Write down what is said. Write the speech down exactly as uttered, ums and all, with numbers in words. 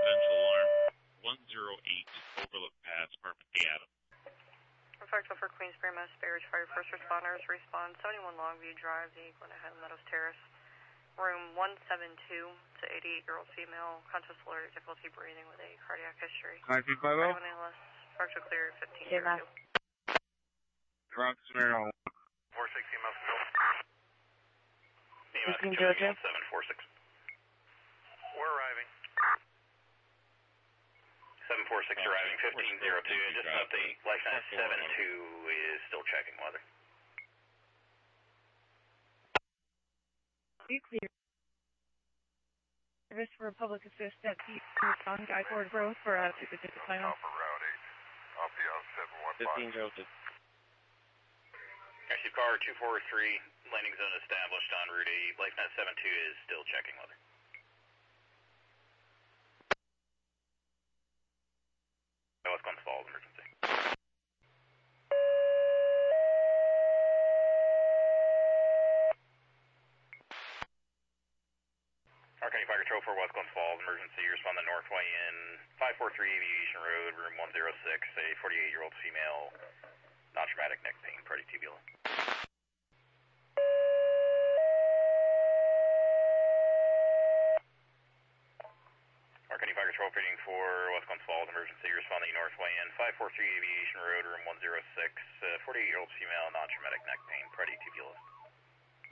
residential alarm one zero eight, Overlook Pass, apartment A, Adam. Reflective for Queensbury, Mass. Barriers Fire First Responders respond seventy-one Longview Drive, the Glen Highland Meadows Terrace, room one seven two to eighty-eight-year-old female, conscious alert, difficulty breathing with a cardiac history. nine three five zero. Fracture clear fifteen zero two. Bronx, Maryland. four six E M S fifteen zero two. seven four six. We're arriving. seven four six arriving, fifteen zero two. Just an update, Lifeline seven two is still checking weather. Be clear. Service for public assist at the respond Guy Ford Growth for a two fifty final. Alpha Route eight. Alpha seven one five. fifteen zero two. Actually, car two four three, landing zone established on Route eight. Lifeline seven two is still checking weather. West Glens Falls emergency. R County Fire Control for West Glens Falls emergency. Respond to Northway in five four three Aviation Road, room one zero six. A forty-eight-year-old female, non-traumatic neck pain, predictibula. R County Fire Control operating for West Glens Falls emergency. Responding Northway in five four three Aviation Road, room one zero six. Uh, forty-eight-year-old female, non-traumatic neck pain, predictibula.